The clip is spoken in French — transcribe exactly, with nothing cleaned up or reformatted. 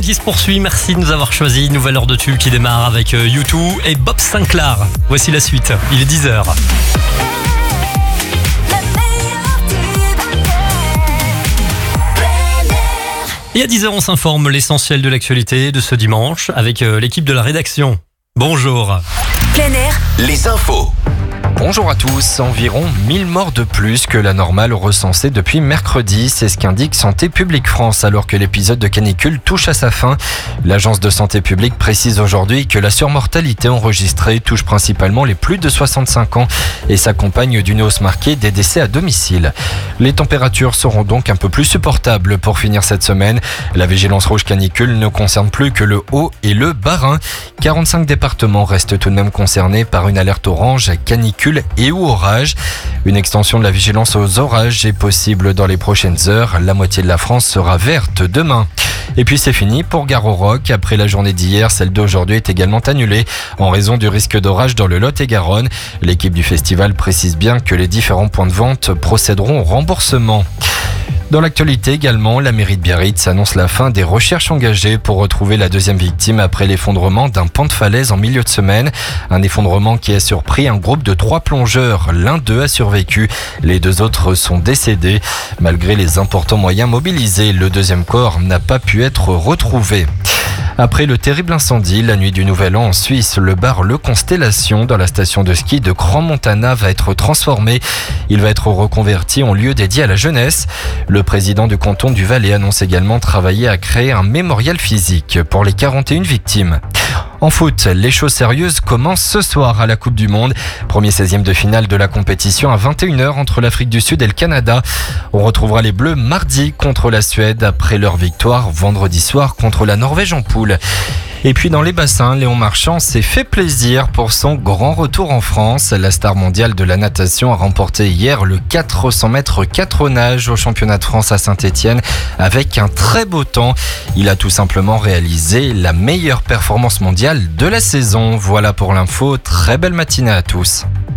qui se poursuit. Merci de nous avoir choisi. Nouvelle heure de tube qui démarre avec U deux et Bob Sinclair. Voici la suite. Il est dix heures. Et à dix heures, on s'informe l'essentiel de l'actualité de ce dimanche avec l'équipe de la rédaction. Bonjour. Plein air. Les infos. Bonjour à tous, environ mille morts de plus que la normale recensée depuis mercredi, c'est ce qu'indique Santé publique France alors que l'épisode de canicule touche à sa fin. L'agence de santé publique précise aujourd'hui que la surmortalité enregistrée touche principalement les plus de soixante-cinq ans et s'accompagne d'une hausse marquée des décès à domicile. Les températures seront donc un peu plus supportables pour finir cette semaine. La vigilance rouge canicule ne concerne plus que le Haut et le Bas-Rhin. quarante-cinq départements restent tout de même concernés par une alerte orange canicule et ou orage. Une extension de la vigilance aux orages est possible dans les prochaines heures. La moitié de la France sera verte demain. Et puis c'est fini pour Garo Rock. Après la journée d'hier, celle d'aujourd'hui est également annulée en raison du risque d'orage dans le Lot-et-Garonne. L'équipe du festival précise bien que les différents points de vente procéderont au remboursement. Dans l'actualité également, la mairie de Biarritz annonce la fin des recherches engagées pour retrouver la deuxième victime après l'effondrement d'un pan de falaise en milieu de semaine. Un effondrement qui a surpris un groupe de trois plongeurs. L'un d'eux a survécu, les deux autres sont décédés. Malgré les importants moyens mobilisés, le deuxième corps n'a pas pu être retrouvé. Après le terrible incendie, la nuit du Nouvel An en Suisse, le bar Le Constellation dans la station de ski de Crans-Montana va être transformé. Il va être reconverti en lieu dédié à la jeunesse. Le président du canton du Valais annonce également travailler à créer un mémorial physique pour les quarante et une victimes. En foot, les choses sérieuses commencent ce soir à la Coupe du Monde. Premier seizième de finale de la compétition à vingt et une heures entre l'Afrique du Sud et le Canada. On retrouvera les Bleus mardi contre la Suède après leur victoire vendredi soir contre la Norvège en poule. Et puis dans les bassins, Léon Marchand s'est fait plaisir pour son grand retour en France. La star mondiale de la natation a remporté hier le quatre cents mètres quatre nages au championnat de France à Saint-Étienne avec un très beau temps. Il a tout simplement réalisé la meilleure performance mondiale de la saison. Voilà pour l'info, très belle matinée à tous.